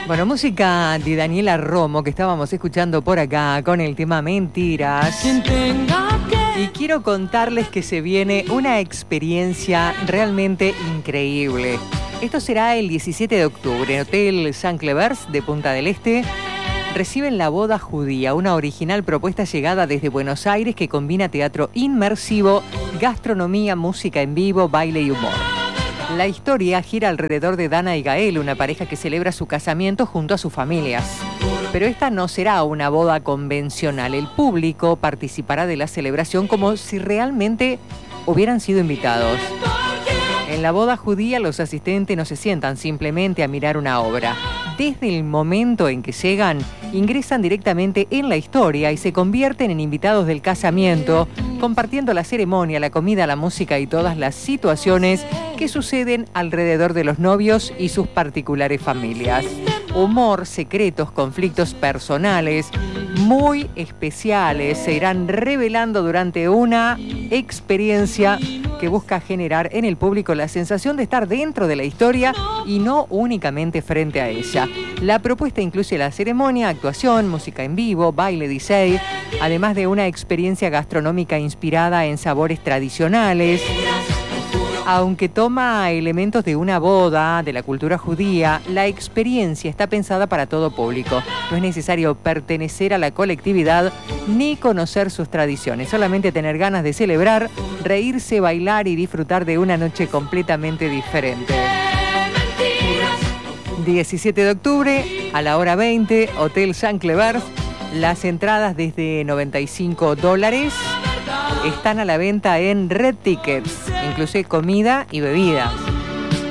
Bueno, música de Daniela Romo que estábamos escuchando por acá con el tema Mentiras. Y quiero contarles que se viene una experiencia realmente increíble. Esto será el 17 de octubre en Hotel St. Clevers de Punta del Este. Reciben La Boda Judía, una original propuesta llegada desde Buenos Aires que combina teatro inmersivo, gastronomía, música en vivo, baile y humor. La historia gira alrededor de Dana y Gael, una pareja que celebra su casamiento junto a sus familias. Pero esta no será una boda convencional. El público participará de la celebración como si realmente hubieran sido invitados. En La Boda Judía, los asistentes no se sientan simplemente a mirar una obra. Desde el momento en que llegan, ingresan directamente en la historia y se convierten en invitados del casamiento, compartiendo la ceremonia, la comida, la música y todas las situaciones que suceden alrededor de los novios y sus particulares familias. Humor, secretos, conflictos personales muy especiales se irán revelando durante una experiencia que busca generar en el público la sensación de estar dentro de la historia y no únicamente frente a ella. La propuesta incluye la ceremonia, actuación, música en vivo, baile, DJ, además de una experiencia gastronómica inspirada en sabores tradicionales. Aunque toma elementos de una boda, de la cultura judía, la experiencia está pensada para todo público. No es necesario pertenecer a la colectividad ni conocer sus tradiciones, solamente tener ganas de celebrar, reírse, bailar y disfrutar de una noche completamente diferente. 17 de octubre, a la hora 20, Hotel St. Clevers. Las entradas desde $95 están a la venta en Red Tickets, incluye comida y bebidas.